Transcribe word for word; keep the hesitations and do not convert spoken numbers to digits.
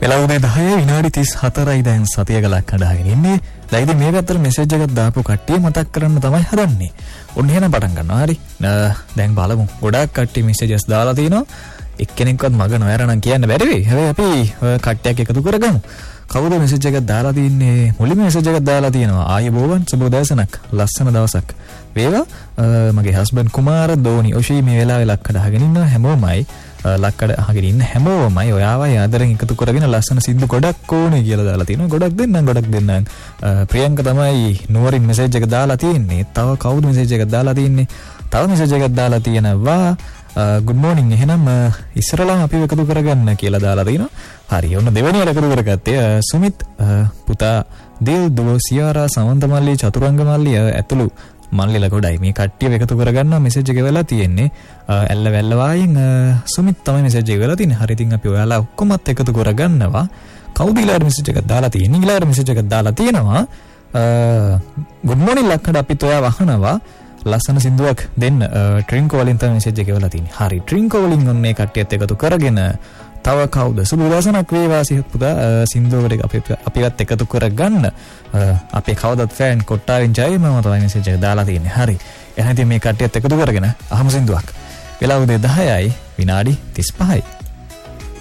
වෙලා උදේ දහය විනාඩි තිස් හතරයි දැන් සතිය ගලක් කඩාගෙන ඉන්නේ. දැන් ඉතින් මේ පැත්තට මෙසේජ් එකක් දාපු කට්ටිය මතක් කරන්න තමයි හදන්නේ. ඔන්න එහෙනම් පටන් ගන්නවා. හරි. දැන් බලමු. ගොඩාක් කට්ටිය මෙසේජස් දාලා තිනවා. එක්කෙනෙක්වත් මග නොයරනම් කියන්න බැරි වෙයි. හැබැයි අපි කට්ටියක් එකතු කරගමු. කවුද මෙසේජ් එකක් දාලා තින්නේ? මුලින්ම මෙසේජ් එකක් දාලා තියෙනවා. ආයුබෝවන් සුබ දවසක්. ලස්සන දවසක්. වේවා. මගේ හස්බන්ඩ් කුමාර දෝනි ඔෂී මේ වෙලාවේ ලක් කඩාගෙන ඉන්න හැමෝමයි ලක්කඩ අහගෙන ඉන්න හැමෝමයි ඔයාවයි ආදරෙන් එකතු කරගෙන ලස්සන සින්දු ගොඩක් ඕනේ කියලා දාලා තිනවා. ගොඩක් දෙන්නම් ගොඩක් දෙන්නම්. ප්‍රියංක තමයි නුවරින් මෙසේජ් එක දාලා තියෙන්නේ. තව කවුද මෙසේජ් එකක් දාලා තියෙන්නේ? තව මෙසේජ් එකක් දාලා තියෙනවා. good morning එහෙනම් ඉස්සරලම අපි එකතු කරගන්න කියලා දාලා තිනවා. හරි. ඔන්න දෙවෙනියට එකතු කරගත්තේ සුමිත් පුතා දේව් දුව සියාරා සමන්ත මල්ලි චතුරංග මල්ලි ඇතුළු මල්ලිලා ගොඩයි මේ කට්ටිය එකතු කරගන්න මෙසේජ් එක වෙලා තියෙන්නේ. ඇල්ල වැල්ල වායින් සුමිත් තමයි මෙසේජ් එක වෙලා තියෙන්නේ. හරි. ඉතින් අපි ඔයාලා ඔක්කොමත් එකතු කරගන්නවා. කවුද ඊළඟ මෙසේජ් එකක් දාලා තියෙන්නේ? ඊළඟ මෙසේජ් එකක් දාලා තියෙනවා. good morning ලක්කඩ අපිත් ඔයාව අහනවා. ලස්සන සින්දුවක් දෙන්න. ට්‍රින්කෝ වලින් තමයි මෙසේජ් එක වෙලා තියෙන්නේ. හරි. ට්‍රින්කෝ වලින් ඔන්න මේ කට්ටියත් එකතු කරගෙන තව කවුද? සුබ දවසක් වේවා සිහත් පුතා. සින්දුවකට අපි අපිවත් එකතු කරගන්න. අපේ කවදත් ෆෑන් කොට්ටාවෙන් ජය මම තමයි මෙසේජ් එක දාලා තියෙන්නේ. හරි. එහෙනම් ඉතින් මේ කට්ටියත් එකතු කරගෙන අහමු සින්දුවක්. වෙලා උදේ දහයයි විනාඩි තිස් පහයි.